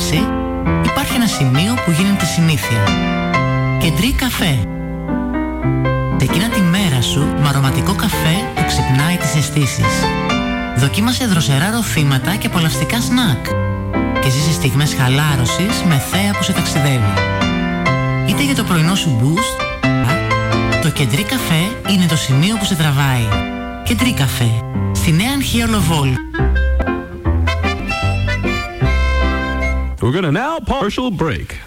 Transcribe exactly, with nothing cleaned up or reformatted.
είσαι, υπάρχει ένα σημείο που γίνεται συνήθεια. Κεντρί καφέ. Ξεκίνα τη μέρα σου με αρωματικό καφέ που ξυπνάει τις αισθήσεις. Δοκίμασε δροσερά ροθήματα και απολαυστικά σνακ. Και ζήσε στιγμές χαλάρωσης με θέα που σε ταξιδεύει. Είτε για το πρωινό σου boost, το Κεντρί καφέ είναι το σημείο που σε τραβάει. Κεντρί καφέ, στη Νέα Αρχαία Λοβόλ. We're gonna now partial break.